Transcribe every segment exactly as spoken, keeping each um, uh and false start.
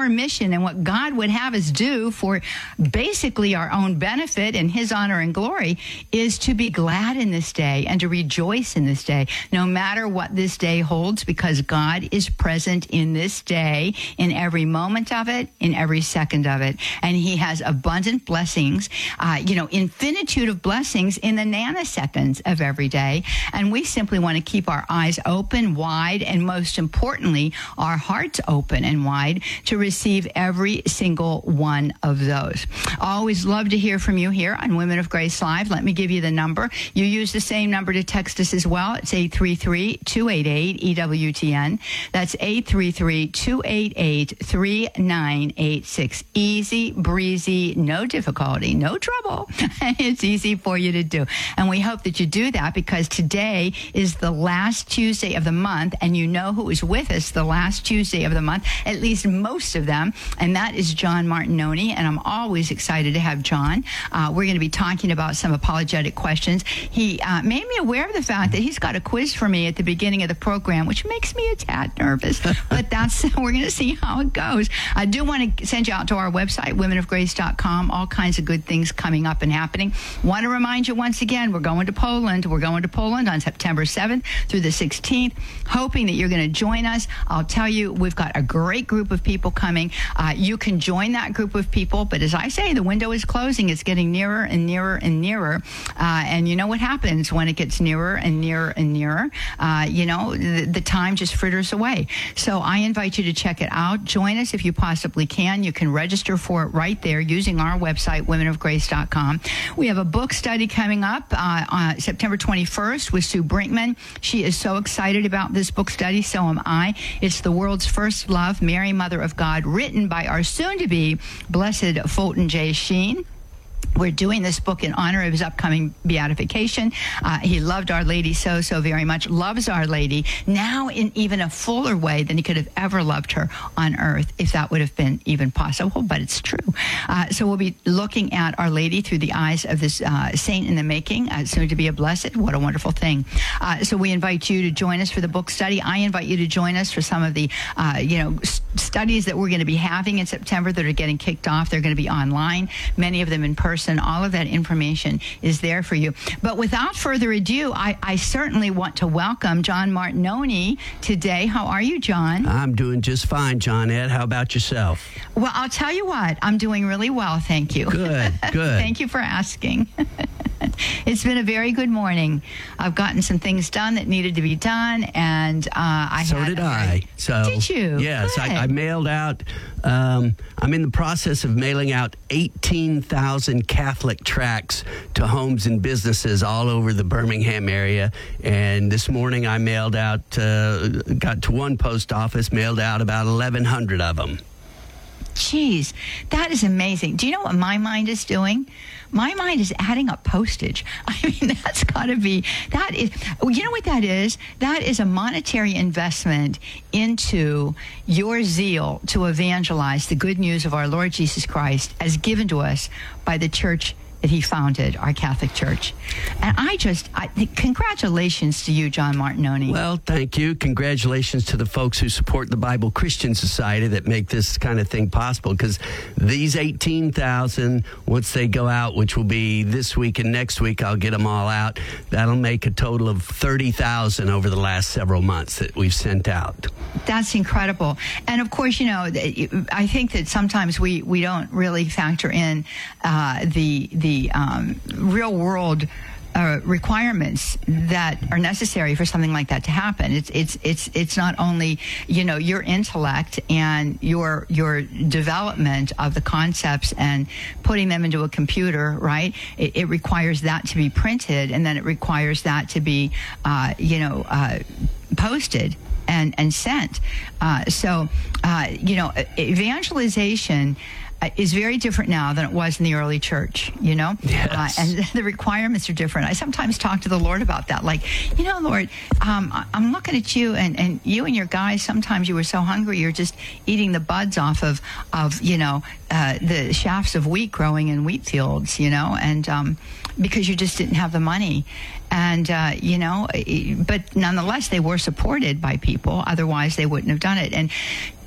our mission and what God would have us do for basically our own benefit and his honor and glory is to be glad in this day and to rejoice in this day, no matter what this day holds, because God is present in this day, in every moment of it, in every second of it. And he has abundant blessings, uh, you know, infinitude of blessings in the nanoseconds of every day. And we simply want to keep our eyes open, wide, and most importantly, our hearts open and wide to receive every single one of those. Always love to hear from you here on Women of Grace Live. Let me give you the number. You use the same number to text us as well. It's eight three three, two eight eight, E W T N. That's eight three three, two eight eight, three nine eight six. Easy, breezy, no difficulty, no trouble. It's easy for you to do. And we hope that you do that because today is the last Tuesday of the month, and you know who is with us the last Tuesday of the month, at least most of them, and that is John Martinoni, and I'm always excited to have John. Uh, we're going to be talking about some apologetic questions. He uh, made me aware of the fact that he's got a quiz for me at the beginning of the program, which makes me a tad nervous, but that's we're going to see how it goes. I do want to send you out to our website, women of grace dot com, all kinds of good things coming up and happening. Want to remind you once again, we're going to Poland. We're going to Poland on September seventh through the sixteenth, hoping that you're going to join us. I'll tell you, we've got a great group of people coming. Uh, you can join that group of people, but as I say, the window is closing. It's getting nearer and nearer and nearer. Uh, and you know what happens when it gets nearer and nearer and nearer? Uh, you know, the, the time just fritters away. So I invite you to check it out. Join us if you possibly can. You can register for it right there using our website, women of grace dot com. We have a book study coming up uh, on September twenty-first with Sue Brinkman. She is so excited about this book study. So am I. It's The World's First Love, Mary, Mother of God, written by our soon-to-be Blessed Fulton J. Sheen. We're doing this book in honor of his upcoming beatification. Uh, he loved Our Lady so, so very much, loves Our Lady now in even a fuller way than he could have ever loved her on earth, if that would have been even possible, but it's true. Uh, so we'll be looking at Our Lady through the eyes of this uh, saint in the making, uh, soon to be a blessed. What a wonderful thing. Uh, so we invite you to join us for the book study. I invite you to join us for some of the, uh, you know, st- studies that we're going to be having in September that are getting kicked off. They're going to be online, many of them in person. And all of that information is there for you. But without further ado, I, I certainly want to welcome John Martinoni today. How are you, John? I'm doing just fine, John Ed. How about yourself? Well, I'll tell you what. I'm doing really well, thank you. Good, good. Thank you for asking. It's been a very good morning. I've gotten some things done that needed to be done, and uh, I so had did very, I. So did you? Yes, I, Good. I mailed out. Um, I'm in the process of mailing out eighteen thousand Catholic tracts to homes and businesses all over the Birmingham area. And this morning, I mailed out. Uh, got to one post office, mailed out about eleven hundred of them. Jeez, that is amazing. Do you know what my mind is doing? My mind is adding up postage. I mean, that's got to be, that is, you know what that is? That is a monetary investment into your zeal to evangelize the good news of our Lord Jesus Christ as given to us by the church that he founded, our Catholic Church. And I just, I, congratulations to you, John Martinoni. Well, thank you. Congratulations to the folks who support the Bible Christian Society that make this kind of thing possible, because these eighteen thousand, once they go out, which will be this week and next week, I'll get them all out. That'll make a total of thirty thousand over the last several months that we've sent out. That's incredible. And of course, you know, I think that sometimes we, we don't really factor in uh, the, the the um, real world uh, requirements that are necessary for something like that to happen. It's it's it's it's not only, you know, your intellect and your your development of the concepts and putting them into a computer, right? It, it requires that to be printed, and then it requires that to be, uh, you know, uh, posted and and sent. Uh, so, uh, you know, evangelization is very different now than it was in the early church, you know? Yes. Uh, and the requirements are different. I sometimes talk to the Lord about that. Like, you know, Lord, um, I'm looking at you, and, and you and your guys, sometimes you were so hungry, you're just eating the buds off of, of you know, uh, the shafts of wheat growing in wheat fields, you know? And um, because you just didn't have the money. And, uh, you know, but nonetheless, they were supported by people. Otherwise, they wouldn't have done it. And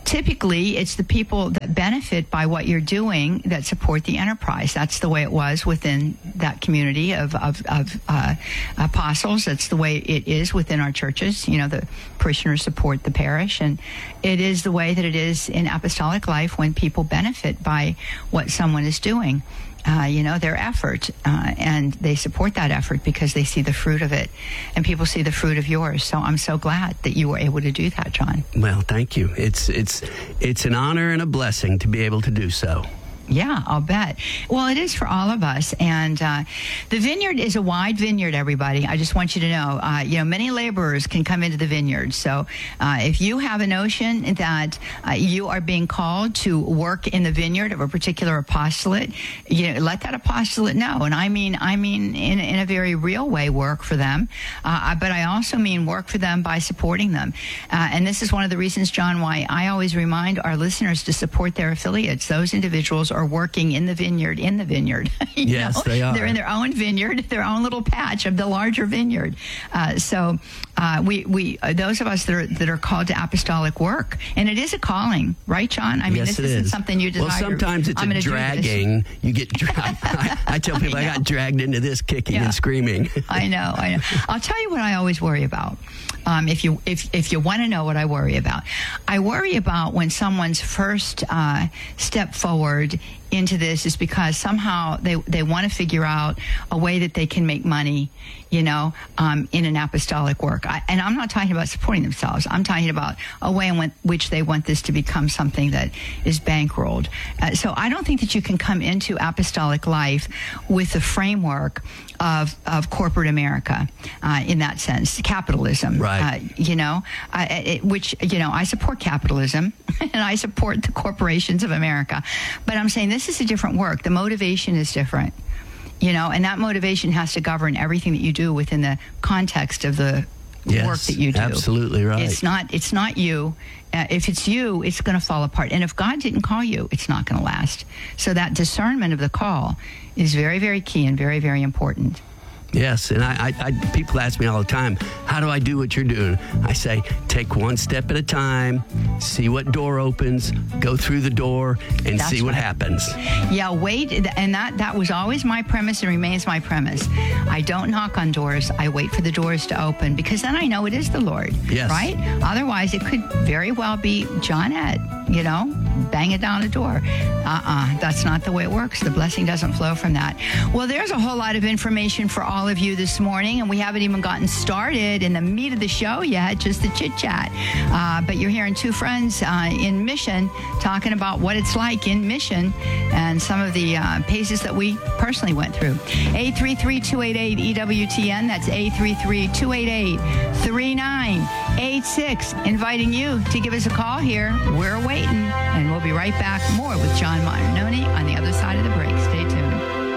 typically it's the people that benefit by what you're doing that support the enterprise. That's the way it was within that community of, of, of uh, apostles. That's the way it is within our churches. You know, the parishioners support the parish, and it is the way that it is in apostolic life when people benefit by what someone is doing. Uh, you know, their effort, uh, and they support that effort because they see the fruit of it, and people see the fruit of yours. So I'm so glad that you were able to do that, John. Well, thank you. It's it's it's an honor and a blessing to be able to do so. Yeah, I'll bet. Well, it is for all of us. And uh, the vineyard is a wide vineyard, everybody. I just want you to know, uh, you know, many laborers can come into the vineyard. So uh, if you have a notion that uh, you are being called to work in the vineyard of a particular apostolate, you know, let that apostolate know. And I mean, I mean, in, in a very real way, work for them. Uh, but I also mean work for them by supporting them. Uh, and this is one of the reasons, John, why I always remind our listeners to support their affiliates. Those individuals are working in the vineyard, in the vineyard. Yes, know? they are. They're in their own vineyard, their own little patch of the larger vineyard. Uh, so uh, we, we uh, those of us that are, that are called to apostolic work, and it is a calling, right, John? I mean, yes, this it isn't is. something you desire. Well, sometimes it's I'm a dragging. You get dragged. I, I tell people I, I got dragged into this kicking yeah. and screaming. I know, I know. I'll tell you what I always worry about. Um, if you if if you want to know what I worry about, I worry about when someone's first uh, step forward into this is because somehow they they want to figure out a way that they can make money, you know, um, in an apostolic work. I, and I'm not talking about supporting themselves. I'm talking about a way in which they want this to become something that is bankrolled. Uh, so I don't think that you can come into apostolic life with the framework of of corporate America uh, in that sense, capitalism. Right. Uh, you know, uh, it, which, you know, I support capitalism and I support the corporations of America. But I'm saying this is a different work. The motivation is different, you know, and that motivation has to govern everything that you do within the context of the yes, work that you do. Absolutely right. It's not, it's not you. Uh, if it's you, it's going to fall apart. And if God didn't call you, it's not going to last. So that discernment of the call is very, very key and very, very important. Yes, and I, I, I, people ask me all the time, how do I do what you're doing? I say, take one step at a time, see what door opens, go through the door, and That's see what right. happens. Yeah, wait, and that, that was always my premise and remains my premise. I don't knock on doors. I wait for the doors to open, because then I know it is the Lord, yes. right? Otherwise, it could very well be John Ed, you know, banging down the door. Uh-uh, that's not the way it works. The blessing doesn't flow from that. Well, there's a whole lot of information for all of you this morning, and we haven't even gotten started in the meat of the show yet, just the chit-chat. Uh, but you're hearing two friends uh, in Mission talking about what it's like in Mission and some of the uh, paces that we personally went through. eight three three, two eight eight, E W T N. That's eight three three, two eight eight, three nine eight six. Inviting you to give us a call here. We're waiting, and we'll be right back. More with John Martinoni on the other side of the break. Stay tuned.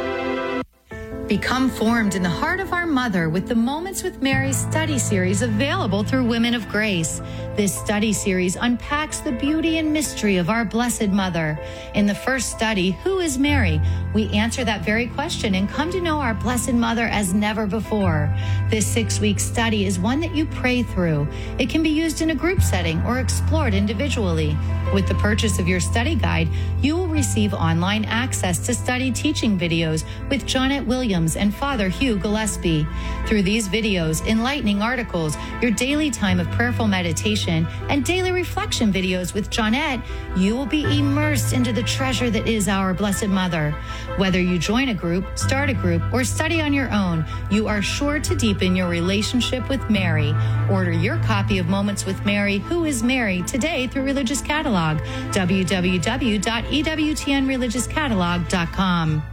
Become formed in the heart of our mother with the Moments with Mary study series available through Women of Grace. This study series unpacks the beauty and mystery of our Blessed Mother. In the first study, Who is Mary? We answer that very question and come to know our Blessed Mother as never before. This six-week study is one that you pray through. It can be used in a group setting or explored individually. With the purchase of your study guide, you will receive online access to study teaching videos with Jonette Williams and Father Hugh Gillespie. Through these videos, enlightening articles, your daily time of prayerful meditation, and daily reflection videos with Jonette, you will be immersed into the treasure that is our Blessed Mother. Whether you join a group, start a group, or study on your own, you are sure to deepen your relationship with Mary. Order your copy of Moments with Mary, Who is Mary, today through Religious Catalog, w w w dot e w t n religious catalog dot com.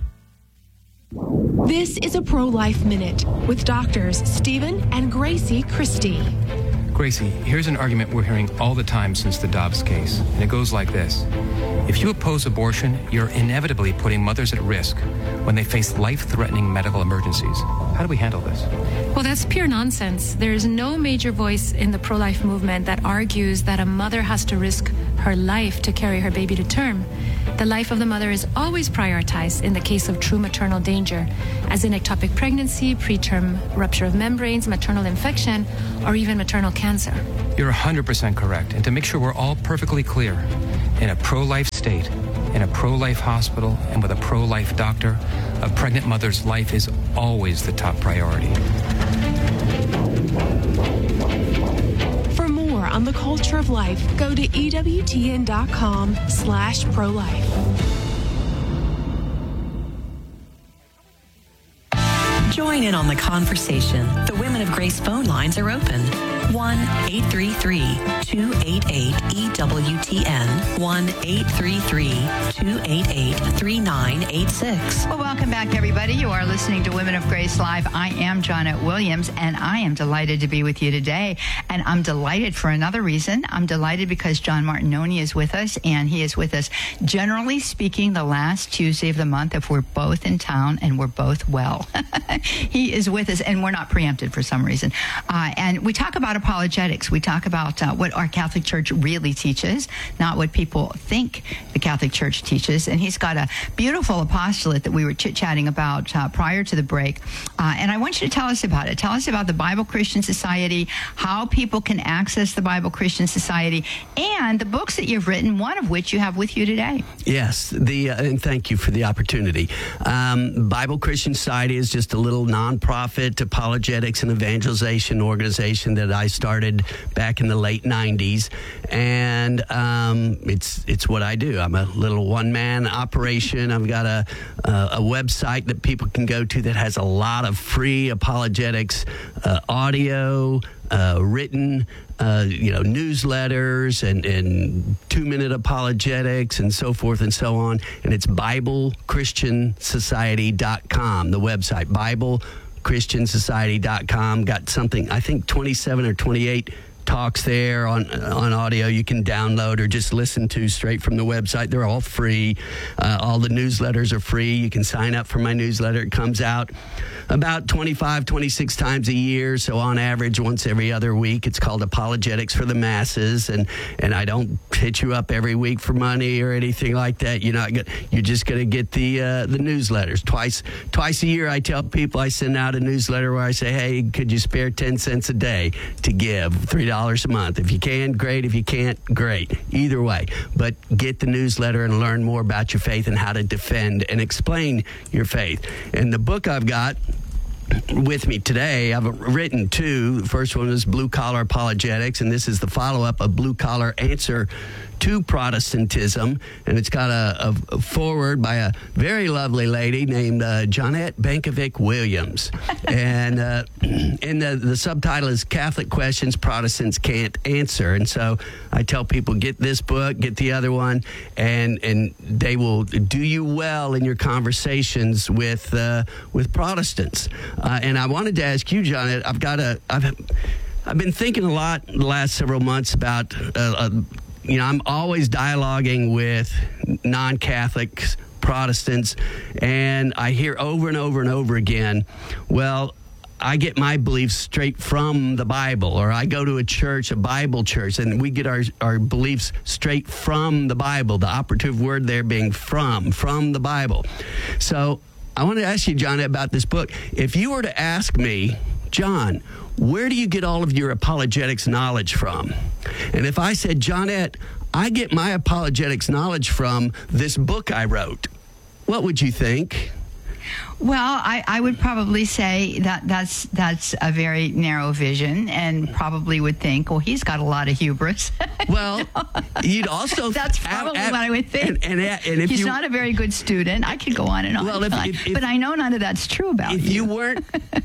This is a Pro-Life Minute with doctors Stephen and Gracie Christie. Gracie, here's an argument we're hearing all the time since the Dobbs case, and it goes like this. If you oppose abortion, you're inevitably putting mothers at risk when they face life-threatening medical emergencies. How do we handle this? Well, that's pure nonsense. There is no major voice in the pro-life movement that argues that a mother has to risk her life to carry her baby to term, the life of the mother is always prioritized in the case of true maternal danger, as in ectopic pregnancy, preterm rupture of membranes, maternal infection, or even maternal cancer. You're one hundred percent correct. And to make sure we're all perfectly clear, in a pro-life state, in a pro-life hospital, and with a pro-life doctor, a pregnant mother's life is always the top priority. For more on the culture of life, go to E W T N dot com slash pro-life. Join in on the conversation. The Women of Grace phone lines are open. one eight three three, two eight eight, E W T N. one eight three three, two eight eight, three nine eight six. Well, welcome back, everybody. You are listening to Women of Grace Live. I am Janet Williams, and I am delighted to be with you today. And I'm delighted for another reason. I'm delighted because John Martinoni is with us, and he is with us, generally speaking, the last Tuesday of the month if we're both in town and we're both well. He is with us, and we're not preempted for some reason. Uh, and we talk about apologetics. We talk about uh, what our Catholic Church really teaches, not what people think the Catholic Church teaches. And he's got a beautiful apostolate that we were chit-chatting about uh, prior to the break. Uh, and I want you to tell us about it. Tell us about the Bible Christian Society, how people can access the Bible Christian Society, and the books that you've written, one of which you have with you today. Yes, the uh, and thank you for the opportunity. Um, Bible Christian Society is just a little nonprofit apologetics and evangelization organization that I started back in the late nineties, and um, it's it's what I do. I'm a little one-man operation. I've got a, a a website that people can go to that has a lot of free apologetics, uh, audio, uh, written, uh, you know, newsletters and, and two-minute apologetics and so forth and so on. And it's Bible Christian Society dot com, the website, Bible Christian Society dot com. Got something, I think twenty-seven or twenty-eight talks there on on audio you can download or just listen to straight from the website. They're all free. Uh, all the newsletters are free. You can sign up for my newsletter. It comes out about twenty-five, twenty-six times a year, so on average once every other week. It's called Apologetics for the Masses, and and I don't hit you up every week for money or anything like that. You're not gonna, you're just going to get the uh, the newsletters twice twice a year. I tell people, I send out a newsletter where I say, hey, could you spare ten cents a day to give three dollars a month? If you can, great. If you can't, great. Either way, but get the newsletter and learn more about your faith and how to defend and explain your faith. And the book I've got with me today, I've written two. The first one is Blue Collar Apologetics, and this is the follow-up of Blue Collar Answer to Protestantism, and it's got a, a foreword by a very lovely lady named uh, Jonette Bankovic Williams, and uh, and the, the subtitle is Catholic Questions Protestants Can't Answer. And so I tell people, get this book, get the other one, and and they will do you well in your conversations with uh, with Protestants. Uh, and I wanted to ask you, Jonette, I've got a I've I've been thinking a lot the last several months about. Uh, uh, You know, I'm always dialoguing with non-Catholics, Protestants, and I hear over and over and over again, well, I get my beliefs straight from the Bible, or I go to a church, a Bible church, and we get our, our beliefs straight from the Bible, the operative word there being from, from the Bible. So I want to ask you, John, about this book. If you were to ask me, John, where do you get all of your apologetics knowledge from? And if I said, Jonette, I get my apologetics knowledge from this book I wrote, what would you think? Well, I, I would probably say that that's that's a very narrow vision, and probably would think, well, he's got a lot of hubris. Well, you'd also... That's probably ab- ab- what I would think. And, and, and if he's you, not a very good student. I could go on and on. Well, if, if, if, but I know none of that's true about if you. If you weren't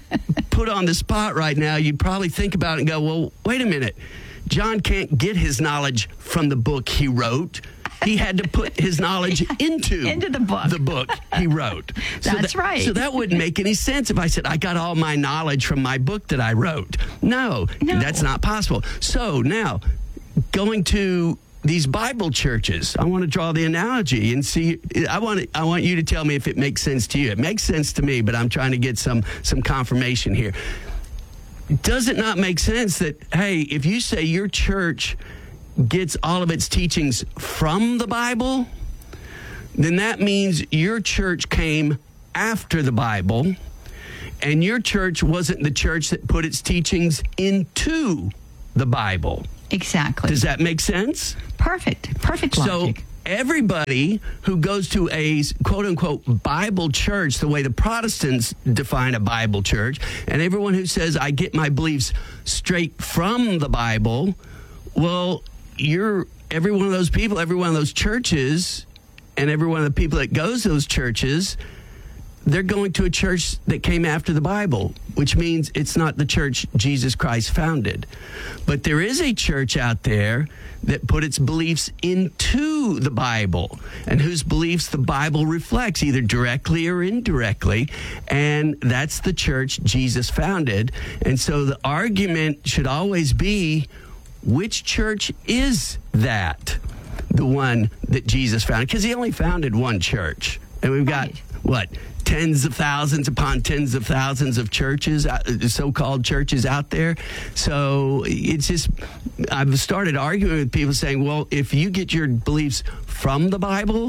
put on the spot right now, you'd probably think about it and go, well, wait a minute. John can't get his knowledge from the book he wrote. He had to put his knowledge into, into the book. the book he wrote. So That's that, right. So that wouldn't make any sense if I said, I got all my knowledge from my book that I wrote. No, no. That's not possible. So now, going to these Bible churches, I want to draw the analogy and see, I want I want you to tell me if it makes sense to you. It makes sense to me, but I'm trying to get some some confirmation here. Does it not make sense that, hey, if you say your church gets all of its teachings from the Bible, then that means your church came after the Bible, and your church wasn't the church that put its teachings into the Bible. Exactly. Does that make sense? Perfect. Perfect logic. So everybody who goes to a quote-unquote Bible church, the way the Protestants define a Bible church, and everyone who says, I get my beliefs straight from the Bible, well, you're every one of those people, every one of those churches, and every one of the people that goes to those churches, they're going to a church that came after the Bible, which means it's not the church Jesus Christ founded. But there is a church out there that put its beliefs into the Bible, and whose beliefs the Bible reflects, either directly or indirectly, and that's the church Jesus founded. And so the argument should always be, which church is that? The one that Jesus founded? Because he only founded one church. And we've got, Right. what, tens of thousands upon tens of thousands of churches, uh, so-called churches out there. So it's just, I've started arguing with people saying, well, if you get your beliefs from the Bible,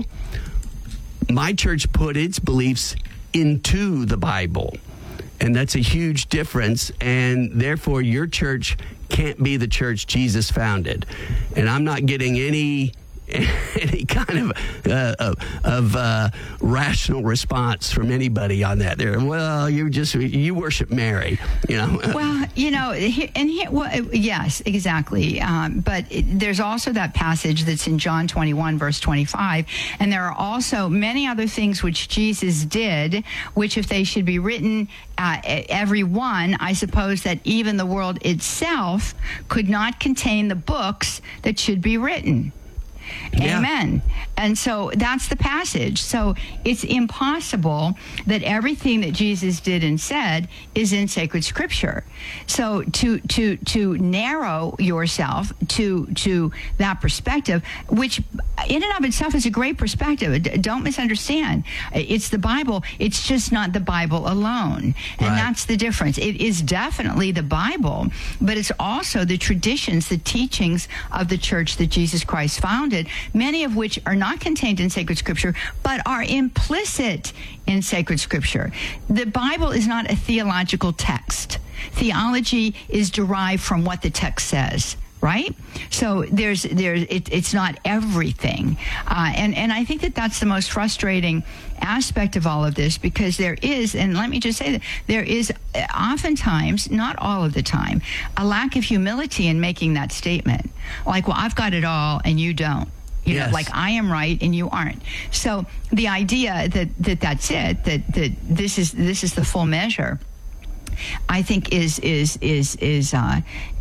my church put its beliefs into the Bible. And that's a huge difference. And therefore, your church can't be the church Jesus founded. And I'm not getting any any kind of uh, of, of uh, rational response from anybody on that. There, well, you just you worship Mary, you know. Well, you know, he- and he- well, yes, exactly. Um, but it, there's also that passage that's in John twenty-one, verse twenty-five, and there are also many other things which Jesus did, which if they should be written, uh, every one, I suppose that even the world itself could not contain the books that should be written. Yeah. Amen. And so that's the passage. So it's impossible that everything that Jesus did and said is in sacred scripture. So to to to narrow yourself to to that perspective, which in and of itself is a great perspective. D- Don't misunderstand. It's the Bible. It's just not the Bible alone. And Right. that's the difference. It is definitely the Bible, but it's also the traditions, the teachings of the church that Jesus Christ founded, many of which are not contained in sacred scripture, but are implicit in sacred scripture. The Bible is not a theological text. Theology is derived from what the text says. Right? So there's there's it, it's not everything, uh, and and I think that that's the most frustrating aspect of all of this, because there is, and let me just say that there is oftentimes, not all of the time, a lack of humility in making that statement. Like, well, I've got it all and you don't. You Yes. know, like I am right and you aren't. So the idea that, that that's it, that that this is this is the full measure, I think is is is is uh,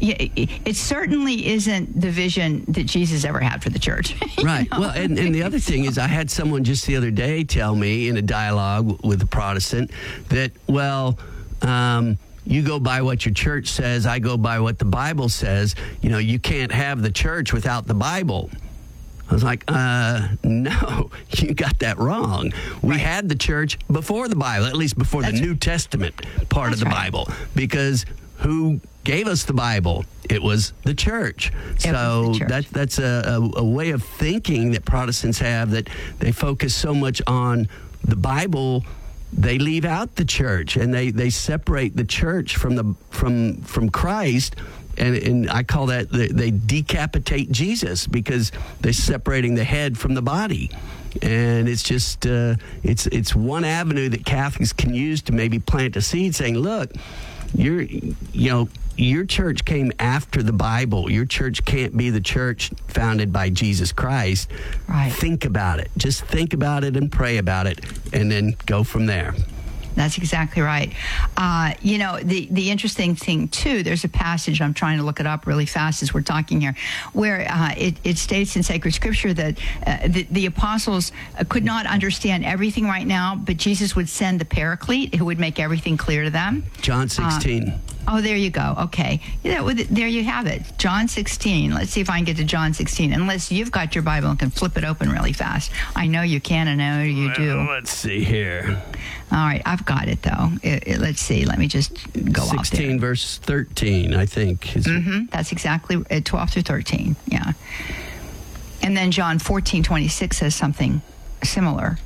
it certainly isn't the vision that Jesus ever had for the church. Right. Well, and, and the other thing is, I had someone just the other day tell me in a dialogue with a Protestant that, well, um, you go by what your church says, I go by what the Bible says. You know, you can't have the church without the Bible. I was like, uh, no, you got that wrong. We Right. had the church before the Bible, at least before That's the New Testament part of That's the right. Bible, because who gave us the Bible? It was the church. It was so the church. that that's a, a, a way of thinking that Protestants have, that they focus so much on the Bible, they leave out the church, and they, they separate the church from the from from Christ. And, and I call that, they, they decapitate Jesus, because they're separating the head from the body. And it's just, uh, it's it's one avenue that Catholics can use to maybe plant a seed, saying, look, you're, you know, your church came after the Bible. Your church can't be the church founded by Jesus Christ. Right. Think about it. Just think about it and pray about it, and then go from there. That's exactly right. Uh, you know, the, the interesting thing, too, there's a passage, I'm trying to look it up really fast as we're talking here, where uh, it, it states in sacred scripture that uh, the, the apostles uh, could not understand everything right now, but Jesus would send the paraclete who would make everything clear to them. John sixteen. Uh, Oh, there you go. Okay. Yeah, well, there you have it. John sixteen. Let's see if I can get to John sixteen. Unless you've got your Bible and can flip it open really fast. I know you can, and I know you well, do. Let's see here. All right. I've got it, though. It, it, let's see. Let me just go off there. sixteen, verse thirteen, I think. Is mm-hmm. That's exactly uh, twelve through thirteen. Yeah. And then John fourteen twenty-six says something similar.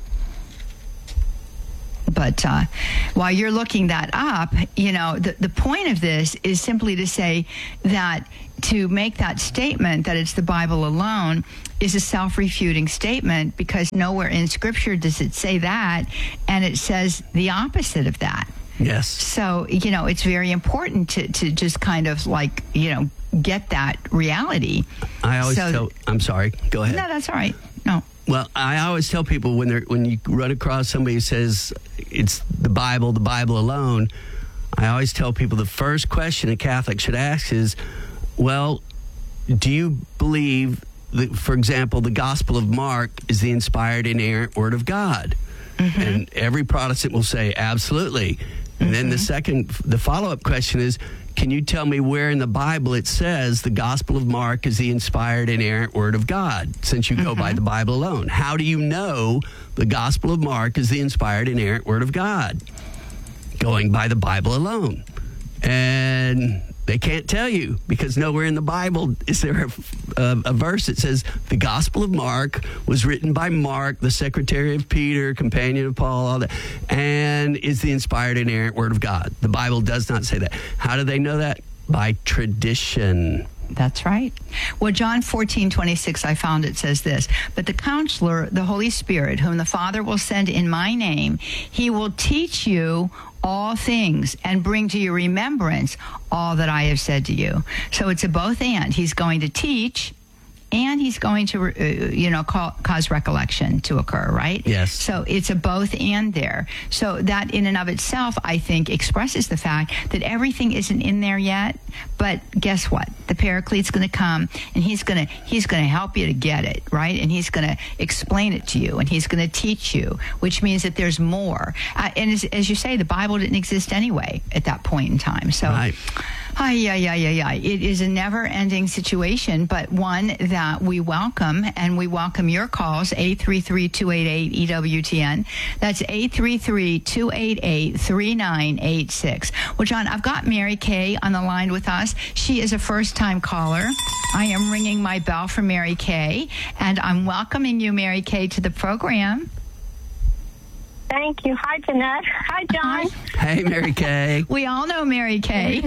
But uh, while you're looking that up, you know, the, the point of this is simply to say that to make that statement that it's the Bible alone is a self-refuting statement, because nowhere in Scripture does it say that, and it says the opposite of that. Yes. So, you know, it's very important to, to just kind of like, you know, get that reality. I always so, tell, I'm sorry, go ahead. No, that's all right. No. Well, I always tell people when they're when you run across somebody who says it's the Bible, the Bible alone, I always tell people the first question a Catholic should ask is, well, do you believe that, for example, the Gospel of Mark is the inspired, inerrant Word of God? Mm-hmm. And every Protestant will say, absolutely. And mm-hmm. then the second, the follow-up question is, can you tell me where in the Bible it says the Gospel of Mark is the inspired, inerrant Word of God, since you go mm-hmm. by the Bible alone? How do you know the Gospel of Mark is the inspired, inerrant Word of God? Going by the Bible alone. And they can't tell you, because nowhere in the Bible is there a, a, a verse that says the Gospel of Mark was written by Mark, the secretary of Peter, companion of Paul, all that, and is the inspired, inerrant Word of God. The Bible does not say that. How do they know that? By tradition. That's right. Well, John fourteen twenty-six, I found it says this, but the Counselor, the Holy Spirit, whom the Father will send in my name, he will teach you all things and bring to your remembrance all that I have said to you. So it's a both and. He's going to teach, and he's going to, uh, you know, call, cause recollection to occur, right? Yes. So it's a both and there. So that in and of itself, I think, expresses the fact that everything isn't in there yet. But guess what? The Paraclete's going to come, and he's going to he's going to help you to get it, right? And he's going to explain it to you, and he's going to teach you, which means that there's more. Uh, and as, as you say, the Bible didn't exist anyway at that point in time. So. Right. Hi, yeah, yeah, yeah, yeah. It is a never-ending situation, but one that we welcome, and we welcome your calls, eight three three, two eight eight, E W T N. That's eight three three, two eight eight, three nine eight six. Well, John, I've got Mary Kay on the line with us. She is a first-time caller. I am ringing my bell for Mary Kay, and I'm welcoming you, Mary Kay, to the program. Thank you. Hi, Jeanette. Hi, John. Hi. Hey, Mary Kay. We all know Mary Kay.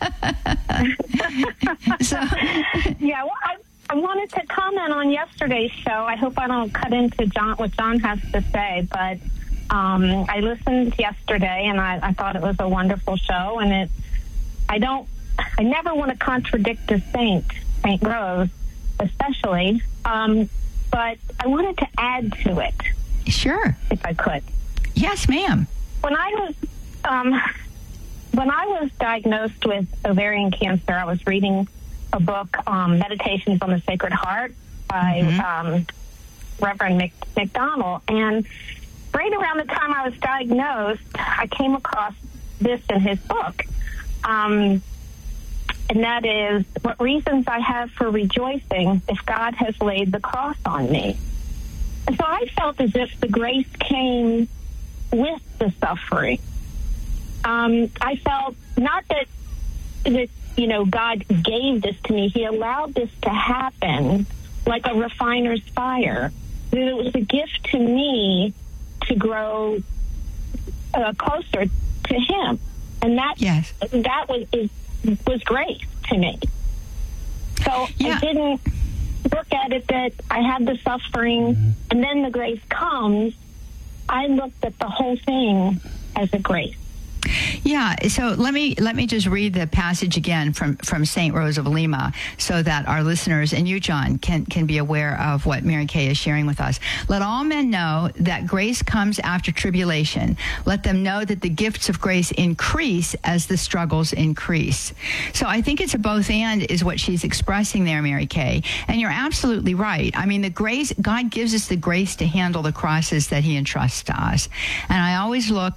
so, yeah, well, I, I wanted to comment on yesterday's show. I hope I don't cut into John what John has to say, but um, I listened yesterday, and I, I thought it was a wonderful show. And it, I don't, I never want to contradict a saint, Saint Rose, especially, um, but I wanted to add to it. Sure, if I could. Yes, ma'am. When I was um, when I was diagnosed with ovarian cancer, I was reading a book, um, Meditations on the Sacred Heart, by mm-hmm. um, Reverend Mc, McDonald. And right around the time I was diagnosed, I came across this in his book. Um, and that is, what reasons I have for rejoicing if God has laid the cross on me. And so I felt as if the grace came with the suffering. Um, I felt not that, that, you know, God gave this to me. He allowed this to happen like a refiner's fire. That it was a gift to me to grow uh, closer to Him. And that, yes. that was, is, was grace to me. So yeah. I didn't look at it that I had the suffering mm-hmm. and then the grace comes. I looked at the whole thing as a grace. Yeah, so let me let me just read the passage again from, from Saint Rose of Lima so that our listeners and you, John, can, can be aware of what Mary Kay is sharing with us. Let all men know that grace comes after tribulation. Let them know that the gifts of grace increase as the struggles increase. So I think it's a both and is what she's expressing there, Mary Kay. And you're absolutely right. I mean, the grace, God gives us the grace to handle the crosses that He entrusts to us. And I always look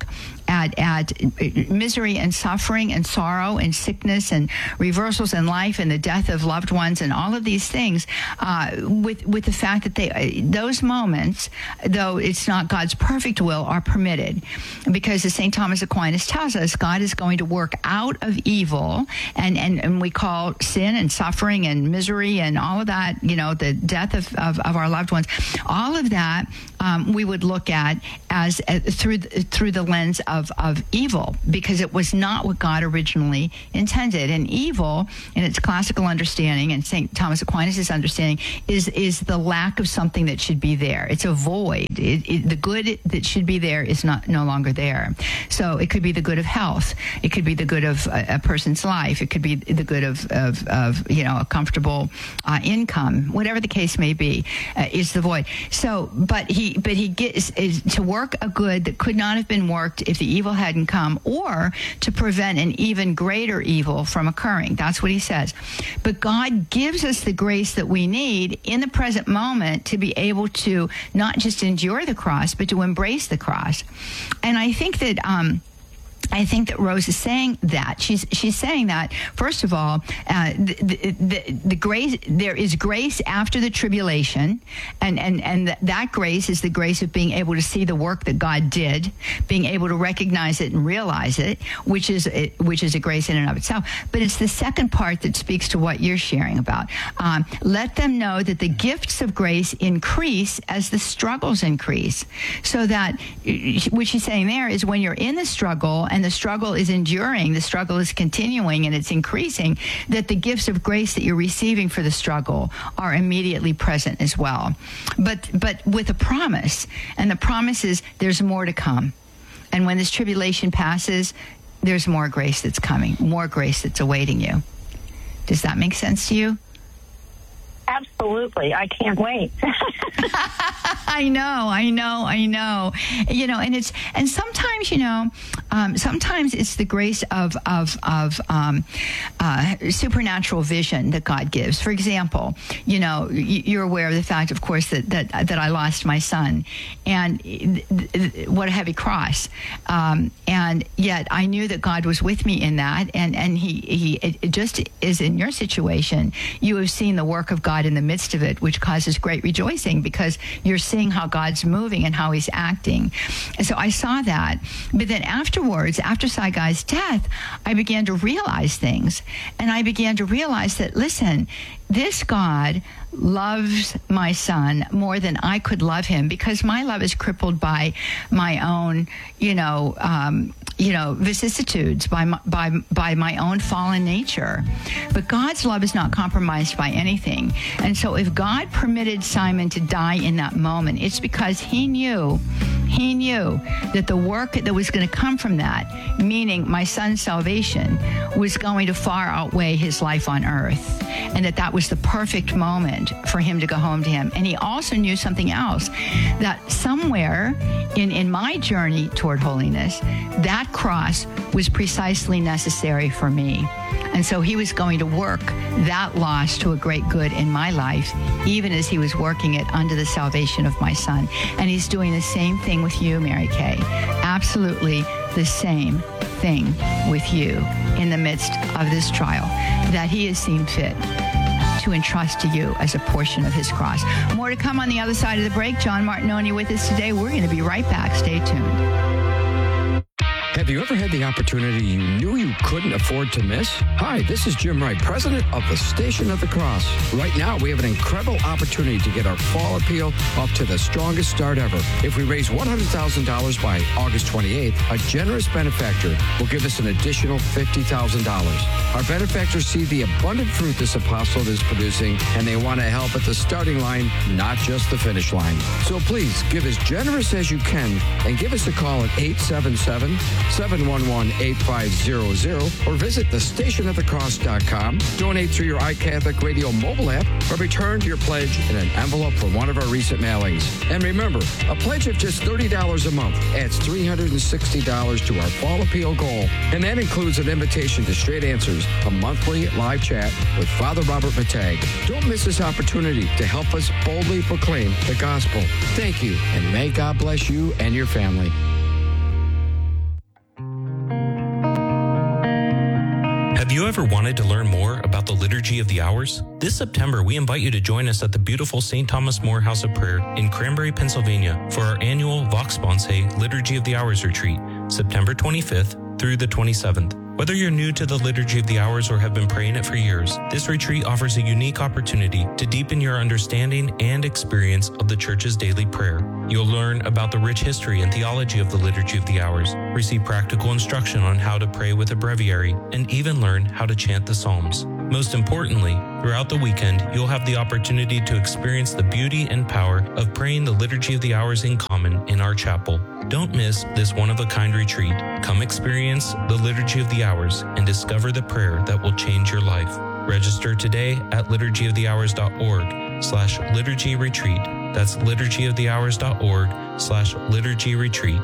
at, at misery and suffering and sorrow and sickness and reversals in life and the death of loved ones and all of these things, uh, with with the fact that they those moments, though it's not God's perfect will, are permitted, because as Saint Thomas Aquinas tells us, God is going to work out of evil, and, and, and we call sin and suffering and misery and all of that, you know, the death of, of, of our loved ones, all of that um, we would look at as uh, through through the lens of, of evil, because it was not what God originally intended. And evil, in its classical understanding, and Saint Thomas Aquinas' understanding, is is the lack of something that should be there. It's a void. It, it, the good that should be there is not no longer there. So it could be the good of health. It could be the good of a, a person's life. It could be the good of, of, of you know, a comfortable uh, income. Whatever the case may be, uh, is the void. So, but he but he gets is to work a good that could not have been worked if the evil hadn't come, or to prevent an even greater evil from occurring. That's what he says. But God gives us the grace that we need in the present moment to be able to not just endure the cross, but to embrace the cross. And I think that um I think that Rose is saying that. She's she's saying that, first of all, uh, the, the, the grace, there is grace after the tribulation, and, and, and that grace is the grace of being able to see the work that God did, being able to recognize it and realize it, which is which is a grace in and of itself. But it's the second part that speaks to what you're sharing about. Um, let them know that the gifts of grace increase as the struggles increase. So that, what she's saying there is, when you're in the struggle, and the struggle is enduring, the struggle is continuing, and it's increasing, that the gifts of grace that you're receiving for the struggle are immediately present as well. But but with a promise, and the promise is there's more to come. And when this tribulation passes, there's more grace that's coming, more grace that's awaiting you. Does that make sense to you? Absolutely. I can't wait. I know, I know, I know. You know, and it's, and sometimes, you know, um, sometimes it's the grace of, of, of um, uh, supernatural vision that God gives. For example, you know, you're aware of the fact, of course, that, that, that I lost my son, and what a heavy cross. Um, and yet I knew that God was with me in that. And, and he, he, it just is in your situation, you have seen the work of God in the midst of it, which causes great rejoicing, because you're seeing how God's moving and how he's acting. And so I saw that. But then afterwards, after Saigai's death, I began to realize things. And I began to realize that, listen, this God loves my son more than I could love him, because my love is crippled by my own, you know, um, you know, vicissitudes, by my, by by my own fallen nature. But God's love is not compromised by anything. And so if God permitted Simon to die in that moment, it's because he knew, he knew that the work that was going to come from that, meaning my son's salvation, was going to far outweigh his life on earth. And that that was the perfect moment for him to go home to him. And he also knew something else, that somewhere in, in my journey toward holiness, that cross was precisely necessary for me. And so he was going to work that loss to a great good in my life, even as he was working it unto the salvation of my son. And he's doing the same thing with you, Mary Kay. Absolutely the same thing with you in the midst of this trial, that he has seen fit to entrust to you as a portion of his cross. More to come on the other side of the break. John Martignoni with us today. We're going to be right back. Stay tuned. Have you ever had the opportunity you knew you couldn't afford to miss? Hi, this is Jim Wright, president of the Station of the Cross. Right now, we have an incredible opportunity to get our fall appeal up to the strongest start ever. If we raise one hundred thousand dollars by August twenty-eighth, a generous benefactor will give us an additional fifty thousand dollars. Our benefactors see the abundant fruit this apostle is producing, and they want to help at the starting line, not just the finish line. So please, give as generous as you can, and give us a call at eight seven seven, seven one one, eight five zero zero or visit the station of the cross dot com. Donate through your iCatholic Radio mobile app, or return your pledge in an envelope from one of our recent mailings. And remember, a pledge of just thirty dollars a month adds three hundred sixty dollars to our fall appeal goal, and that includes an invitation to Straight Answers, a monthly live chat with Father Robert Matag. Don't miss this opportunity to help us boldly proclaim the gospel. Thank you, and may God bless you and your family. ever wanted to learn more about the Liturgy of the Hours? This September, we invite you to join us at the beautiful Saint Thomas More House of Prayer in Cranberry, Pennsylvania for our annual Vox Sponse Liturgy of the Hours retreat, September twenty-fifth through the twenty-seventh. Whether you're new to the Liturgy of the Hours or have been praying it for years, this retreat offers a unique opportunity to deepen your understanding and experience of the Church's daily prayer. You'll learn about the rich history and theology of the Liturgy of the Hours, receive practical instruction on how to pray with a breviary, and even learn how to chant the Psalms. Most importantly, throughout the weekend, you'll have the opportunity to experience the beauty and power of praying the Liturgy of the Hours in common in our chapel. Don't miss this one-of-a-kind retreat. Come experience the Liturgy of the Hours and discover the prayer that will change your life. Register today at liturgy of the hours dot org slash liturgy retreat. That's liturgy of the hours dot org slash liturgy retreat.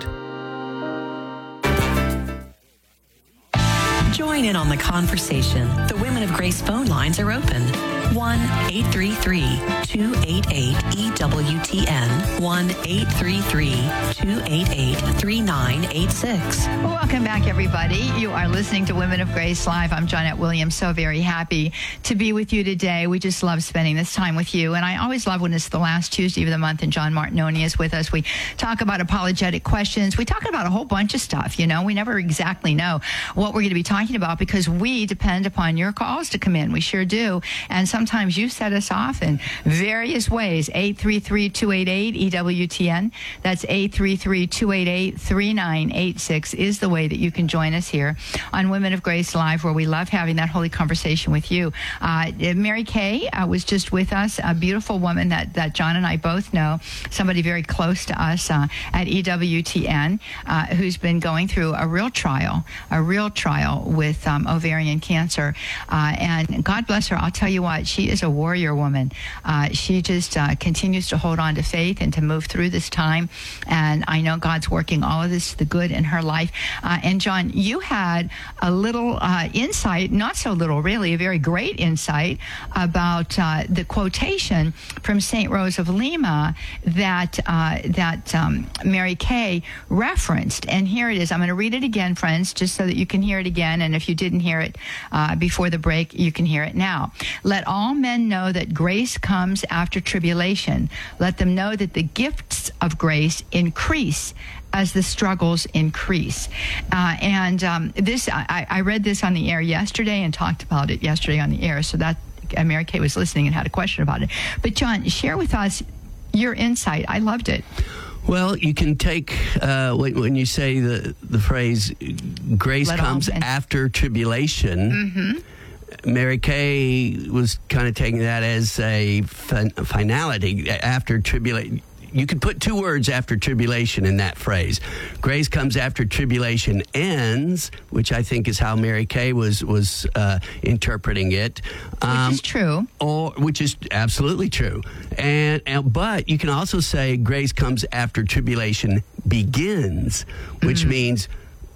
Join in on the conversation. The Women of Grace phone lines are open. one eight three three, two eight eight, E W T N. one eight three three, two eight eight, three nine eight six. Welcome back, everybody. You are listening to Women of Grace Live. I'm Johnnette Williams. So very happy to be with you today. We just love spending this time with you. And I always love when it's the last Tuesday of the month and John Martinoni is with us. We talk about apologetic questions. We talk about a whole bunch of stuff. You know, we never exactly know what we're going to be talking about because we depend upon your calls to come in. We sure do. And sometimes you set us off in various ways. eight three three, two eight eight, E W T N. That's eight three three, two eight eight, three nine eight six is the way that you can join us here on Women of Grace Live, where we love having that holy conversation with you. Uh, Mary Kay uh, was just with us, a beautiful woman that, that John and I both know, somebody very close to us uh, at E W T N, uh, who's been going through a real trial, a real trial with um, ovarian cancer. Uh, and God bless her. I'll tell you what, she is a warrior woman. Uh, she just uh, continues to hold on to faith and to move through this time. And I know God's working all of this to the good in her life. Uh, and John, you had a little uh, insight, not so little really, a very great insight about uh, the quotation from Saint Rose of Lima that uh, that um, Mary Kay referenced. And here it is. I'm going to read it again, friends, just so that you can hear it again. And if you didn't hear it uh, before the break, you can hear it now. Let all men know that grace comes after tribulation. Let them know that the gifts of grace increase as the struggles increase. Uh, and um, this, I, I read this on the air yesterday and talked about it yesterday on the air. So that uh, Mary Kay was listening and had a question about it. But John, share with us your insight. I loved it. Well, you can take, uh, when, when you say the, the phrase, grace Let comes all, and, after tribulation, mm-hmm. Mary Kay was kind of taking that as a fin- finality after tribulation. You could put two words after tribulation in that phrase. Grace comes after tribulation ends, which I think is how Mary Kay was was uh, interpreting it. Um, which is true. Or which is absolutely true. And, and but you can also say grace comes after tribulation begins, which mm-hmm. means,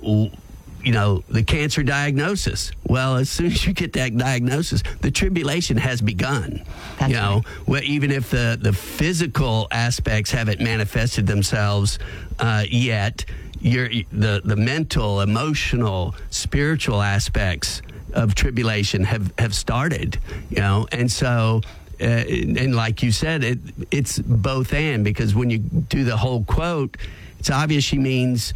you know, the cancer diagnosis. Well, as soon as you get that diagnosis, the tribulation has begun. That's you know, right. well, even if the, the physical aspects haven't manifested themselves uh, yet, you're, the, the mental, emotional, spiritual aspects of tribulation have, have started, you know, and so... Uh, and like you said, it it's both and, because when you do the whole quote, it's obvious she means